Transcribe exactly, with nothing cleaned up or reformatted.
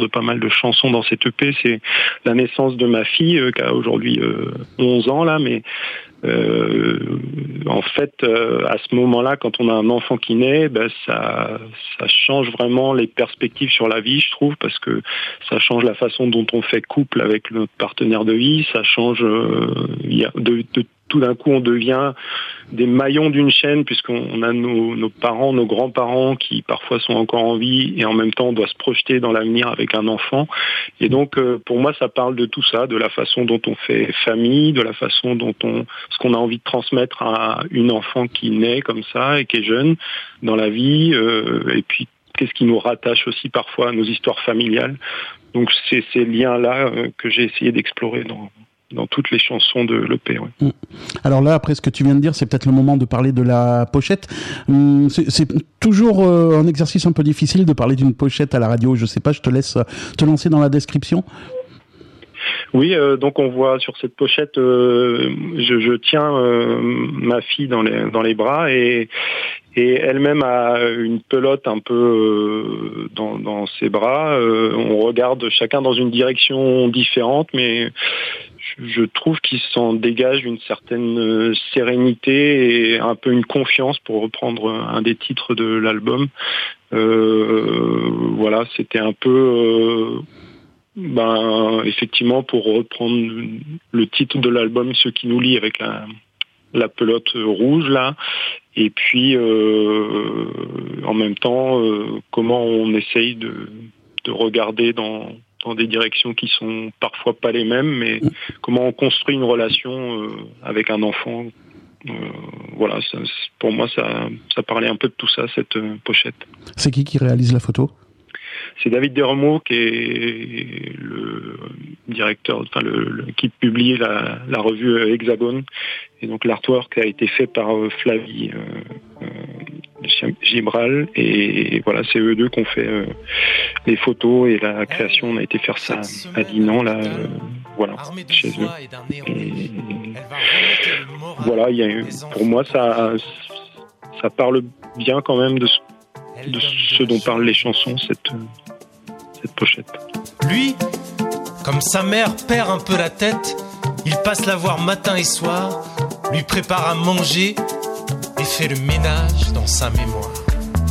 de pas mal de chansons dans cette E P. C'est la naissance de ma fille, euh, qui a aujourd'hui euh, onze ans, là, mais euh, en fait, euh, à ce moment-là, quand on a un enfant qui naît, ben, ça, ça change vraiment les perspectives sur la vie, je trouve, parce que ça change la façon dont on fait couple avec notre partenaire de vie, ça change euh, y a de, de tout d'un coup, on devient des maillons d'une chaîne, puisqu'on a nos, nos parents, nos grands-parents qui parfois sont encore en vie, et en même temps, on doit se projeter dans l'avenir avec un enfant. Et donc, euh, pour moi, ça parle de tout ça, de la façon dont on fait famille, de la façon dont on, ce qu'on a envie de transmettre à une enfant qui naît comme ça et qui est jeune dans la vie, euh, et puis qu'est-ce qui nous rattache aussi parfois à nos histoires familiales. Donc, c'est ces liens-là euh, que j'ai essayé d'explorer dans dans toutes les chansons de l'E P. Ouais. Alors là, après ce que tu viens de dire, c'est peut-être le moment de parler de la pochette. C'est, c'est toujours euh, un exercice un peu difficile de parler d'une pochette à la radio. Je sais pas, je te laisse te lancer dans la description. Oui, euh, donc on voit sur cette pochette, euh, je, je tiens euh, ma fille dans les dans les bras et et elle-même a une pelote un peu euh, dans dans ses bras. Euh, on regarde chacun dans une direction différente, mais je trouve qu'il s'en dégage une certaine sérénité et un peu une confiance, pour reprendre un des titres de l'album. Euh, voilà, c'était un peu, euh, ben, effectivement, pour reprendre le titre de l'album, Ce qui nous lie, avec la, la pelote rouge, là. Et puis, euh, en même temps, euh, comment on essaye de, de regarder dans... dans des directions qui sont parfois pas les mêmes, mais comment on construit une relation euh, avec un enfant. Euh, voilà, ça, pour moi, ça, ça parlait un peu de tout ça, cette euh, pochette. C'est qui qui réalise la photo ? C'est David Desremeaux, qui est le directeur, enfin le, le qui publie la, la revue Hexagone, et donc l'artwork a été fait par euh, Flavie euh, euh, Gibral, et voilà, c'est eux deux qui ont fait euh, les photos et la création. On a été faire ça à Dinan, là, euh, voilà, chez eux. Et, voilà, il y a eu, pour moi, ça, ça parle bien quand même de ce de ce dont parlent les chansons, cette, cette pochette. Lui, comme sa mère perd un peu la tête, il passe la voir matin et soir, lui prépare à manger et fait le ménage dans sa mémoire.